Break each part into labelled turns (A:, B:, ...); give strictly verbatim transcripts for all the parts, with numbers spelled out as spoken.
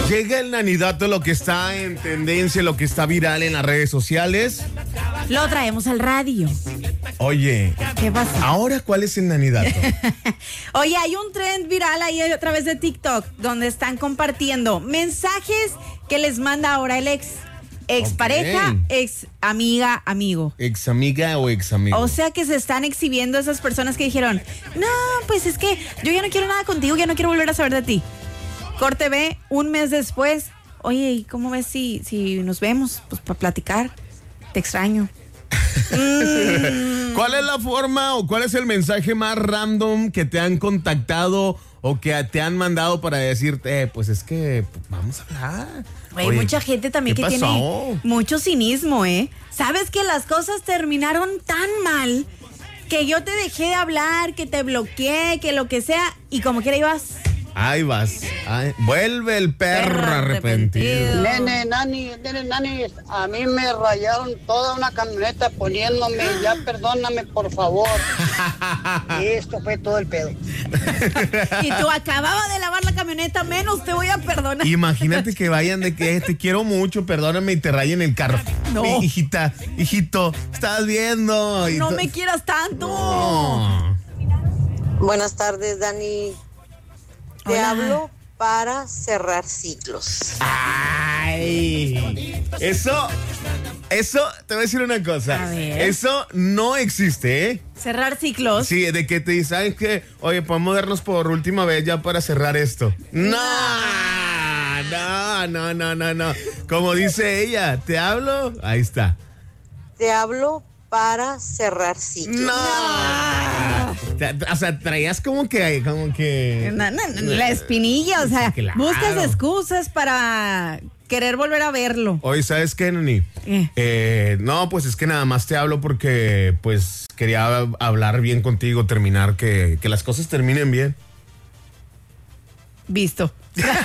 A: Llega el nanidato, lo que está en tendencia, lo que está viral en las redes sociales.
B: Lo traemos al radio.
A: Oye,
B: ¿Qué pasa?
A: ¿ahora cuál es el nanidato?
B: Oye, hay un trend viral ahí a través de TikTok donde están compartiendo mensajes que les manda ahora el ex. Ex pareja,
A: Ok.
B: ex amiga, amigo.
A: ¿Ex amiga o ex amigo?
B: O sea que se están exhibiendo esas personas que dijeron, no, pues es que yo ya no quiero nada contigo, ya no quiero volver a saber de ti. Corte B, un mes después, oye, ¿y cómo ves si, si nos vemos? Pues para platicar, te extraño. mm.
A: ¿Cuál es la forma o cuál es el mensaje más random que te han contactado o que te han mandado para decirte, eh, pues es que pues, vamos a hablar?
B: Hay
A: Oye,
B: mucha gente también
A: ¿qué
B: que
A: pasó?
B: tiene mucho cinismo, ¿eh? Sabes que las cosas terminaron tan mal que yo te dejé de hablar, que te bloqueé, que lo que sea, y como quiera ibas.
A: Ahí vas. Ay, vuelve el perro,
B: Perro
A: arrepentido.
B: arrepentido.
C: Nene, nani, nene, nani, a mí me rayaron toda una camioneta poniéndome, ya perdóname por favor. Y esto fue todo el pedo.
B: Y tú acababa de lavar la camioneta, menos te voy a perdonar.
A: Imagínate que vayan de que te quiero mucho, perdóname y te rayen el carro.
B: No.
A: Mi hijita, hijito, estás viendo. Y
B: No
A: to-
B: me quieras tanto.
A: No.
D: Buenas tardes, Dani. Te
B: Hola.
D: hablo para cerrar ciclos.
A: Ay, eso, eso, te voy a decir una cosa.
B: A ver.
A: Eso no existe, ¿eh?
B: Cerrar ciclos.
A: Sí, de que te dicen, ¿sabes qué? Oye, podemos vernos por última vez ya para cerrar esto. No, no, no, no, no, no. Como dice ella, ¿te hablo? Ahí está.
D: Te hablo para cerrar ciclos.
A: No. O sea, traías como que, como que.
B: No, no, no, la espinilla, o sea,
A: Claro.
B: buscas excusas para querer volver a verlo.
A: Oye, ¿sabes qué, Nani?
B: ¿Qué?
A: Eh, no, pues es que nada más te hablo porque, pues, quería hablar bien contigo, terminar, que, que las cosas terminen bien.
B: Visto.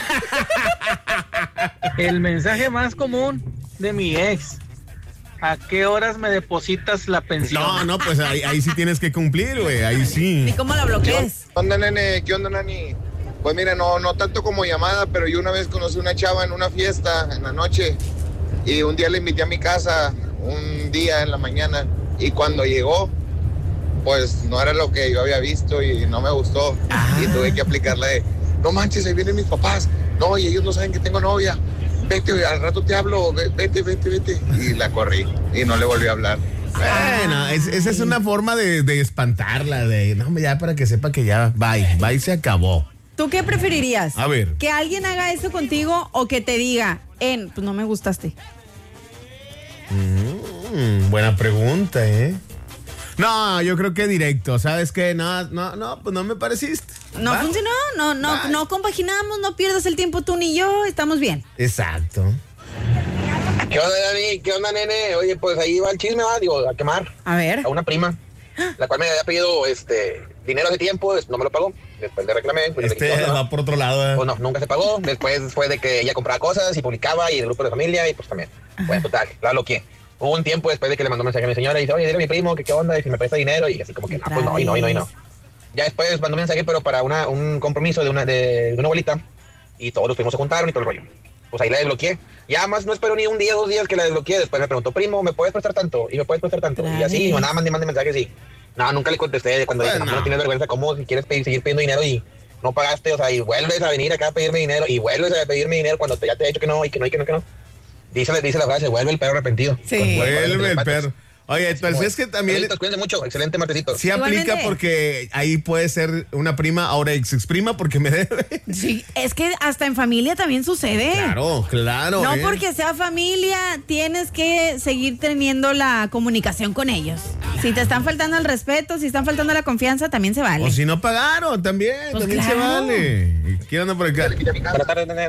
E: El mensaje más común de mi ex. ¿A qué horas me depositas la pensión?
A: No, no, pues ahí, ahí sí tienes que cumplir, güey, ahí
B: ¿Y
A: sí.
B: cómo la bloquees?
F: ¿Qué onda, nene? ¿Qué onda, nani? Pues mira, no, no tanto como llamada, pero yo una vez conocí una chava en una fiesta en la noche y un día le invité a mi casa, un día en la mañana, y cuando llegó, pues no era lo que yo había visto y no me gustó. Y tuve que aplicarle de, no manches, ahí vienen mis papás. No, y ellos no saben que tengo novia. Vete, al rato te hablo, ve- vete, vete, vete. Y la corrí y no le volví a hablar.
A: Bueno, es- esa es una forma de, de espantarla, de, no, ya para que sepa que ya, bye, bye, se acabó.
B: ¿Tú qué preferirías?
A: A ver.
B: ¿Que alguien haga eso contigo o que te diga, en, pues no me gustaste?
A: Mm, buena pregunta, ¿eh? No, yo creo que directo, ¿sabes qué? No, no, no, pues no me pareciste.
B: No
A: ¿Va?
B: funcionó, no, no,
A: Bye.
B: no compaginamos, no pierdas el tiempo tú ni yo, estamos bien.
A: Exacto.
G: ¿Qué onda, Dani? ¿Qué onda, nene? Oye, pues ahí va el chisme, va, digo, a quemar
B: A ver.
G: a una prima, la cual me había pedido este dinero hace tiempo, des- no me lo pagó. Después le reclamé, pues, le dije,
A: Este
G: "¿Qué onda,
A: va
G: no?".
A: por otro lado. ¿eh?
G: Pues no, nunca se pagó. Después fue de que ella compraba cosas y publicaba y el grupo de familia y pues también. Bueno, total, la bloqueé. Hubo un tiempo después de que le mandó un mensaje a mi señora y dice, oye, dile a mi primo que qué onda y si me presta dinero y así como que no, pues no, y no, y no, y no. Ya después mandó un mensaje, pero para una, un compromiso de una, de, de una abuelita y todos los primos se juntaron y todo el rollo. Pues ahí la desbloqueé. Ya más no espero ni un día, dos días que la desbloqueé. Después me preguntó, primo, ¿me puedes prestar tanto? Y me puedes prestar tanto. Y así,
B: Traes.
G: nada, mandé, mandé mensajes y no, nunca le contesté. Cuando dije,
A: Bueno.
G: no, no tienes vergüenza, ¿cómo si quieres pedir, seguir pidiendo dinero y no pagaste? O sea, y vuelves a venir acá a pedirme dinero y vuelves a pedirme dinero cuando te- ya te he dicho que no y que no y que no, que no. Dice, dice la frase, vuelve el perro arrepentido.
B: Sí.
G: Con-
A: Vuelve el
G: patas.
A: perro. Oye, pues es que también
G: Saluditos, cuídense mucho, excelente martesito.
A: sí aplica
B: Igualmente.
A: porque ahí puede ser una prima, ahora ex ex prima porque me debe.
B: Sí, es que hasta en familia también sucede.
A: Claro, claro.
B: No
A: ¿eh?
B: porque sea familia, tienes que seguir teniendo la comunicación con ellos. Si te están faltando el respeto, si están faltando la confianza, también se vale.
A: O si no pagaron, también,
B: Pues
A: también se
B: claro.
A: vale. ¿Quién anda por acá?
G: Buenas tardes, nene.